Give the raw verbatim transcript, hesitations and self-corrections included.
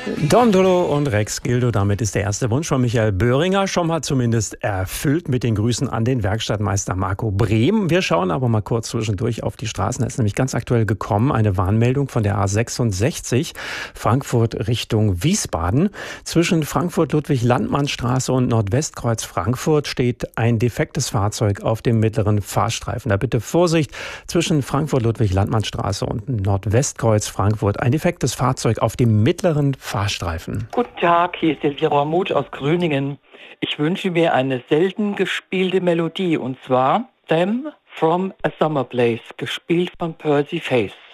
Don Dolo und Rex Gildo, damit ist der erste Wunsch von Michael Böhringer schon mal zumindest erfüllt mit den Grüßen an den Werkstattmeister Marco Brehm. Wir schauen aber mal kurz zwischendurch auf die Straßen. Da ist nämlich ganz aktuell gekommen eine Warnmeldung von der A sechsundsechzig Frankfurt Richtung Wiesbaden. Zwischen Frankfurt-Ludwig-Landmann-Straße und Nordwestkreuz Frankfurt steht ein defektes Fahrzeug auf dem mittleren Fahrstreifen. Da bitte Vorsicht, zwischen Frankfurt-Ludwig-Landmann-Straße und Nordwestkreuz Frankfurt ein defektes Fahrzeug auf dem mittleren Fahrstreifen. Guten Tag, hier ist Elvira Muth aus Gröningen. Ich wünsche mir eine selten gespielte Melodie, und zwar Them from a Summer Place, gespielt von Percy Faith.